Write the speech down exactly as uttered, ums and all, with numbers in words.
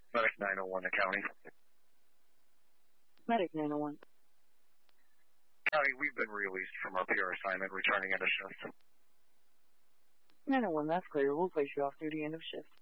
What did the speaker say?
Medic nine oh one to County. Medic nine oh one. County, we've been released from our P R assignment, returning end of shift. nine oh one, that's clear. We'll place you off duty end of shift.